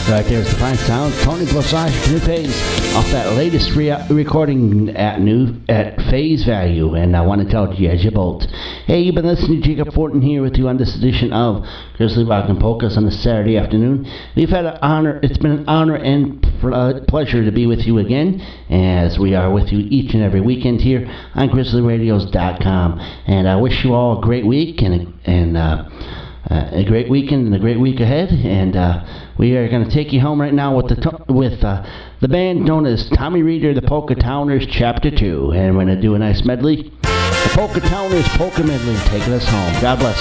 Right there's the fine sound. Tony Blosage, New Phase, off that latest recording at Phase Value. And I want to tell you as you bolt. Hey, you've been listening to Jacob Fortin here with you on this edition of Grizzly Rock and Polkas on a Saturday afternoon. We've had an honor. It's been an honor and pleasure to be with you again, as we are with you each and every weekend here on GrizzlyRadios.com. And I wish you all a great week and a great weekend and a great week ahead. And we are going to take you home right now with the band known as Tommy Reeder, the Polka Towners, Chapter 2. And we're going to do a nice medley. The Polka Towners Polka Medley taking us home. God bless.